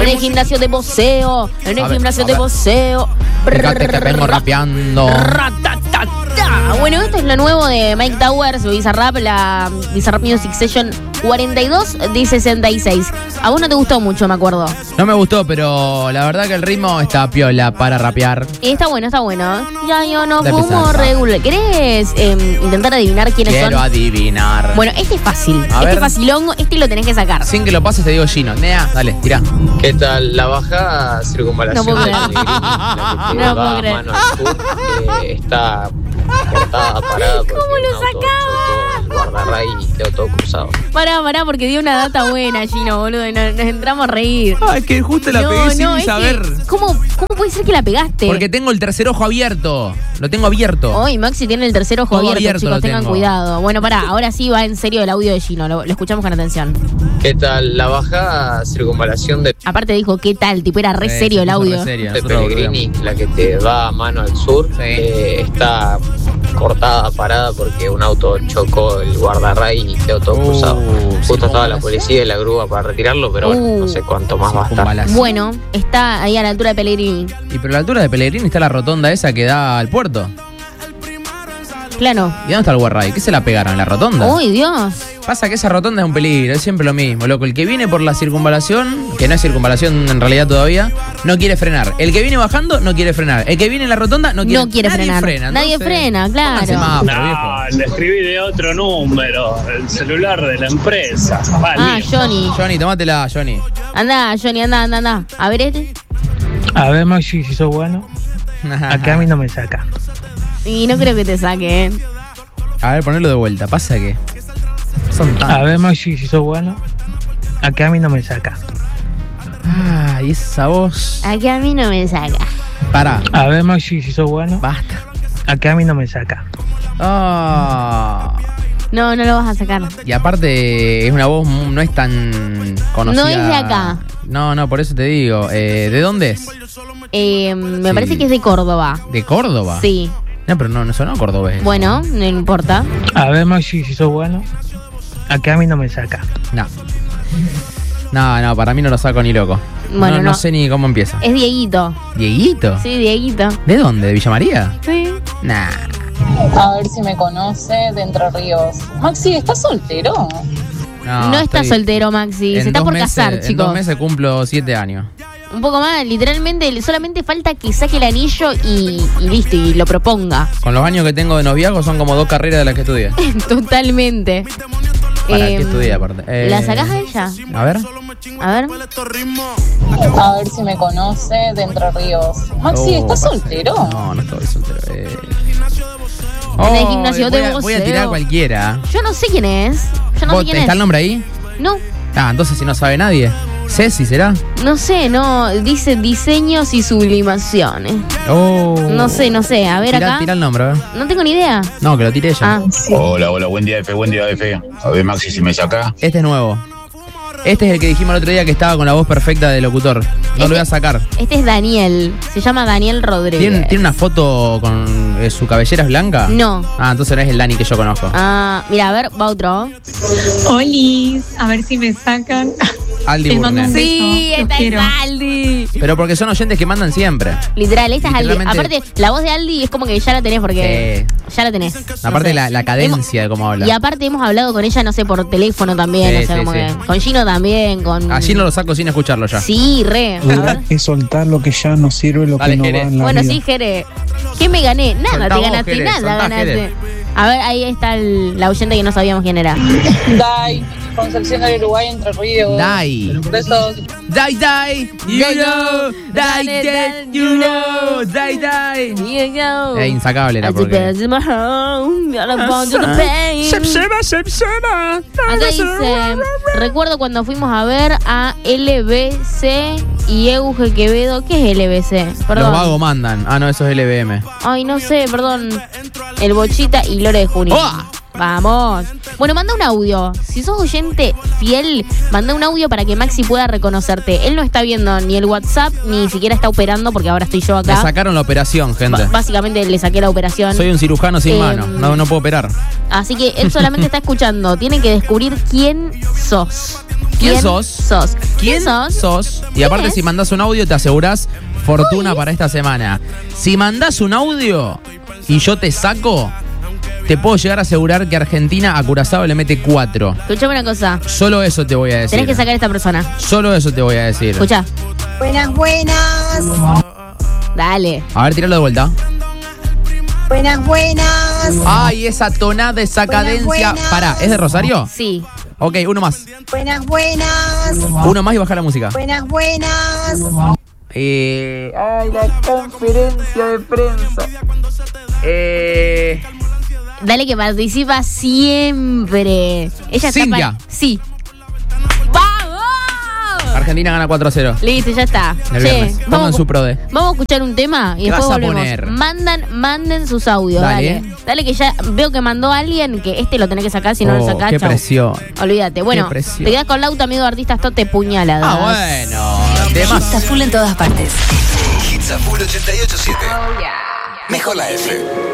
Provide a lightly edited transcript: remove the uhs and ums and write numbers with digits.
el gimnasio de boxeo. En el gimnasio de boxeo. Fíjate que vengo rapeando. Bueno, esto es lo nuevo de Mike Towers, Bizarrap, la Bizarrap Music Session 42 de 66. A vos no te gustó mucho, me acuerdo. No me gustó, pero la verdad que el ritmo está piola para rapear. Está bueno, está bueno. Ya yo no fumo regular. ¿Querés intentar adivinar quiénes son? Quiero adivinar. Bueno, este es fácil. A ver. Es facilongo, este lo tenés que sacar. Sin que lo pases te digo Gino. Nea, dale, tirá. ¿Qué tal? La bajada circunvalación No puedo de creer. Pellegrini, la que te No va puedo a creer. mano al sur, está cortada, parada porque ¿Cómo lo un auto sacaba? chocó el guardarray y quedó todo cruzado. Pará, porque dio una data buena, Gino, boludo, y nos entramos a reír. Ah, es que justo la pegué sin es saber. que, ¿cómo puede ser que la pegaste? Porque tengo el tercer ojo abierto. Lo tengo abierto. Hoy Maxi tiene el tercer ojo Todo abierto, abierto chicos, lo tengan tengo. cuidado. Bueno, pará, ahora sí va en serio el audio de Gino, lo escuchamos con atención. ¿Qué tal? La bajada circunvalación de Aparte dijo, ¿qué tal? Tipo, era re serio el audio. Pellegrini, la que te va a mano al sur, está cortada, parada porque un auto chocó el guardarray y quedó todo cruzado. Justo estaba la policía y la grúa para retirarlo, pero bueno, no sé cuánto más va a estar. Bueno, está ahí a la altura de Pellegrini. Y pero a la altura de Pellegrini está la rotonda esa que da al puerto. Claro. ¿Y dónde está el guardarray? ¿Qué se la pegaron? ¿En la rotonda? ¡Uy, Dios! Pasa que esa rotonda es un peligro, es siempre lo mismo, loco. El que viene por la circunvalación, que no es circunvalación en realidad todavía, no quiere frenar. El que viene bajando no quiere frenar. El que viene en la rotonda no quiere frenar. frena, Nadie frena, claro. Le escribí de otro número, el celular de la empresa. Johnny. Johnny, tomátela, Johnny. Anda, Johnny, anda. A ver este. A ver, Maxi, si sos bueno, acá a mí no me saca. Y no creo que te saque, ¿eh? A ver, ponelo de vuelta. Pasa que son tan... A ver, Maxi, si sos bueno, acá a mí no me saca. Ah, y esa voz. Aquí a mí no me saca. Pará. A ver, Maxi, si sos bueno, basta. Acá a mí no me saca. Ah. No lo vas a sacar. Y aparte es una voz no es tan conocida. No es de acá. No, por eso te digo. ¿De dónde es? Me parece que es de Córdoba. ¿De Córdoba? Sí. No, pero no sonó cordobés. Bueno, no importa. A ver, Maxi, si sos bueno, acá a mí no me saca. No, para mí no lo saco ni loco. Bueno, no sé ni cómo empieza. Es Dieguito. ¿Dieguito? Sí, Dieguito. ¿De dónde? ¿De Villa María? Sí. Nah. A ver si me conoce de Entre Ríos. Maxi, ¿estás soltero? No está soltero, Maxi. Se está por casar, chicos. En 2 meses cumplo 7 años. Un poco más, literalmente, solamente falta que saque el anillo y listo, y lo proponga. Con los años que tengo de noviazgo son como 2 carreras de las que estudié. Totalmente. ¿Para qué estudié aparte? ¿La sacás a ella? A ver. A ver si me conoce de Entre Ríos. Maxi, ¿estás soltero? No estoy soltero. En el gimnasio de boxeo. Voy a tirar a cualquiera. Yo no sé quién es. ¿Está el nombre ahí? No. Ah, entonces si no sabe nadie. Ceci, ¿será? No sé, dice diseños y sublimaciones. No sé, a ver acá. Tira el nombre, a ver. No tengo ni idea. No, que lo tiré ella. Sí. Hola, buen día, F. A ver, Maxi, si me saca. Este es nuevo. Este es el que dijimos el otro día que estaba con la voz perfecta de locutor. No lo voy a sacar. Este es Daniel. Se llama Daniel Rodríguez. ¿Tiene una foto con su cabellera es blanca? No. Ah, entonces no es el Dani que yo conozco. Ah, mira, a ver, va otro. Olis, a ver si me sacan. Aldi Burner. Sí, esta es Aldi. Pero porque son oyentes que mandan siempre. Literal, esta es Aldi. Aparte, la voz de Aldi es como que ya la tenés porque ya la tenés. Aparte la cadencia de cómo habla. Y aparte hemos hablado con ella, no sé, por teléfono también. Que con Gino también. Allí no lo saco sin escucharlo ya. Sí, re. Es soltar lo que ya no sirve, lo que no va en la Bueno, vida. sí, Jere. ¿Qué me gané? Nada, Soltá te vos, ganaste, Jere, nada soltá, ganaste. Jere. A ver, ahí está la oyente que no sabíamos quién era. Dai, Concepción del Uruguay, Entre Ríos. Dai. Besos. Die, you know. Die, you know. Die. Es insacable la porque. Acá dice, recuerdo cuando fuimos a ver a LBC y Euge Quevedo. ¿Qué es LBC? Perdón. Los vagos mandan. Ah, no, eso es LBM. Ay, no sé, perdón. El Bochita y Lore de Junio. Vamos. Bueno, manda un audio. Si sos oyente fiel, manda un audio para que Maxi pueda reconocerte. Él no está viendo ni el WhatsApp, ni siquiera está operando, porque ahora estoy yo acá. Me sacaron la operación, gente. Básicamente le saqué la operación. Soy un cirujano sin mano. No puedo operar. Así que él solamente está escuchando. Tiene que descubrir quién sos. ¿Quién sos? ¿Quién sos? Y aparte, si mandás un audio, te asegurás fortuna para esta semana. Si mandás un audio y yo te saco, te puedo llegar a asegurar que Argentina a Curazao le mete 4. Escuchame una cosa. Solo eso te voy a decir. Tenés que sacar a esta persona. Solo eso te voy a decir. Escuchá. Buenas. Dale. A ver, tiralo de vuelta. Buenas. Ay, esa tonada, esa cadencia. Pará, ¿es de Rosario? Sí. Ok, uno más. Buenas. Uno más y baja la música. Buenas. Ay, la conferencia de prensa. Dale, que participa siempre. Ella Cintia. Sí. ¡Vamos! Argentina gana 4-0. Listo, ya está. Che, pongan su prode. Vamos a escuchar un tema y después volvemos. Poner? Manden sus audios, dale, que ya veo que mandó alguien, que lo tenés que sacar, si no lo sacás, qué chau. Presión. Olvídate. Bueno, te quedás con Lauta, amigo de artistas, Tote Puñaladas. Bueno. Temas. Hits a full en todas partes. Hits a full 88.7. Mejor la F.